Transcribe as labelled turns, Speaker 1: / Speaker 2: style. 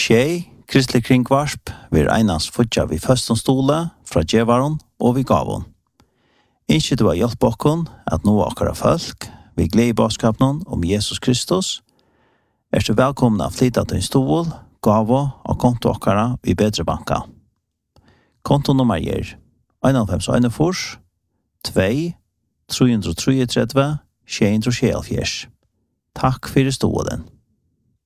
Speaker 1: Tjej, kristelig kringvarsp, vi einans futja vi føstonstole fra djevaron og vi gavon. Innskje du har hjelp okkon at nå akkara folk, vi gled i baskapen om Jesus Kristus, du velkommen av flytta til en stol, gavo og konto akkara i bedre banka. Kontonummer er 91 2 333 674. Takk for stolen.